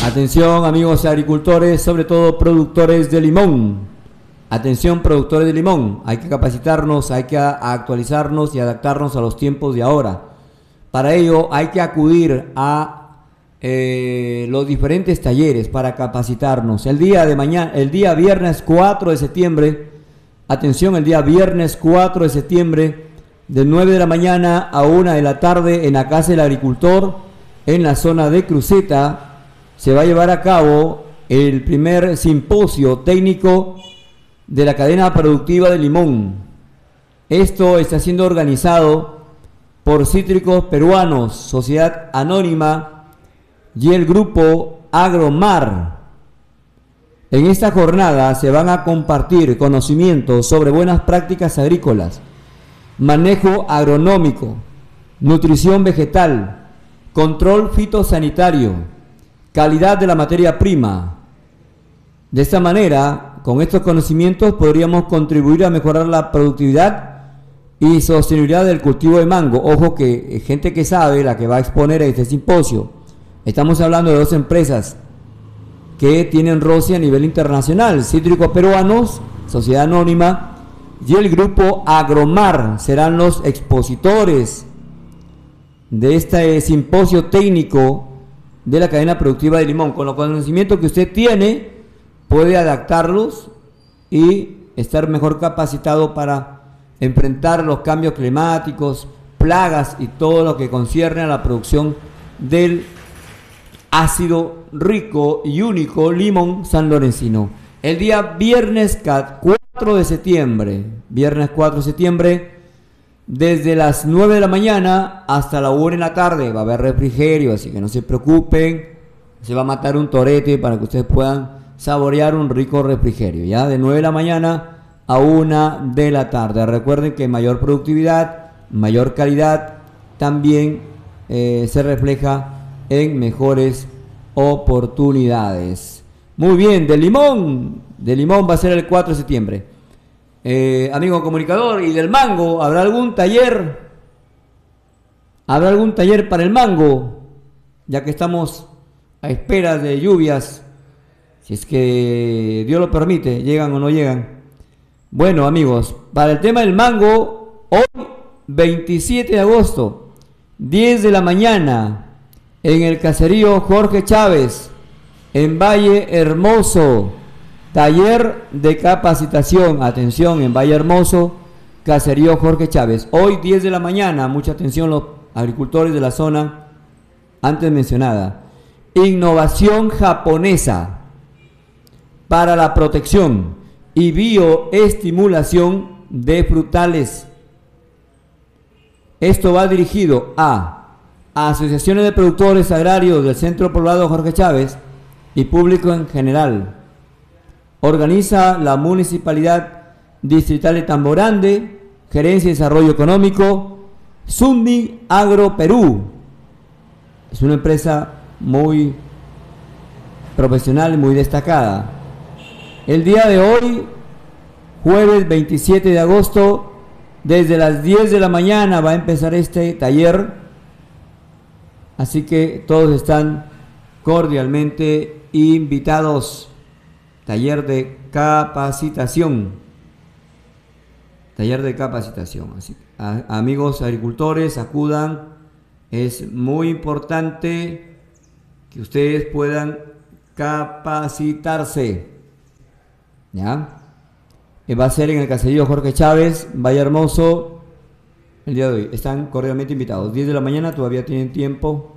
Atención amigos agricultores, sobre todo productores de limón. Atención productores de limón, hay que capacitarnos, hay que actualizarnos y adaptarnos a los tiempos de ahora. Para ello hay que acudir a los diferentes talleres para capacitarnos. El día de mañana, el día viernes 4 de septiembre, atención, el día viernes 4 de septiembre, de 9 de la mañana a 1 de la tarde en la Casa del Agricultor, en la zona de Cruceta, se va a llevar a cabo el primer simposio técnico de la cadena productiva de limón. Esto está siendo organizado por Cítricos Peruanos, Sociedad Anónima y el grupo Agromar. En esta jornada se van a compartir conocimientos sobre buenas prácticas agrícolas, manejo agronómico, nutrición vegetal, control fitosanitario, calidad de la materia prima. De esta manera, con estos conocimientos podríamos contribuir a mejorar la productividad y sostenibilidad del cultivo de mango. Ojo que gente que sabe, la que va a exponer a este simposio. Estamos hablando de dos empresas que tienen roce a nivel internacional: Cítricos Peruanos, Sociedad Anónima, y el grupo Agromar serán los expositores de este simposio técnico de la cadena productiva de limón. Con los conocimientos que usted tiene, puede adaptarlos y estar mejor capacitado para enfrentar los cambios climáticos, plagas y todo lo que concierne a la producción del ácido rico y único limón sanlorencino. El día viernes 4 de septiembre, desde las 9 de la mañana hasta la 1 de la tarde va a haber refrigerio, así que no se preocupen, se va a matar un torete para que ustedes puedan saborear un rico refrigerio, ya de 9 de la mañana a 1 de la tarde. Recuerden que mayor productividad, mayor calidad también se refleja en mejores oportunidades. Muy bien, de limón va a ser el 4 de septiembre. Amigo comunicador, ¿y del mango habrá algún taller? ¿Habrá algún taller para el mango? Ya que estamos a espera de lluvias, si es que Dios lo permite, llegan o no llegan. Bueno amigos, para el tema del mango, hoy 27 de agosto, 10 de la mañana, en el caserío Jorge Chávez, en Valle Hermoso, taller de capacitación. Atención, en Valle Hermoso, caserío Jorge Chávez. Hoy 10 de la mañana, mucha atención los agricultores de la zona antes mencionada. Innovación japonesa para la protección y bioestimulación de frutales. Esto va dirigido a asociaciones de productores agrarios del Centro Poblado Jorge Chávez y público en general. Organiza la Municipalidad Distrital de Tamborande, Gerencia de Desarrollo Económico, Sundi Agro Perú. Es una empresa muy profesional y muy destacada. El día de hoy, jueves 27 de agosto, desde las 10 de la mañana va a empezar este taller. Así que todos están cordialmente invitados. Taller de capacitación. Así, amigos agricultores, acudan. Es muy importante que ustedes puedan capacitarse. ¿Ya? Va a ser en el caserío Jorge Chávez, Valle Hermoso, el día de hoy. Están cordialmente invitados. 10 de la mañana, todavía tienen tiempo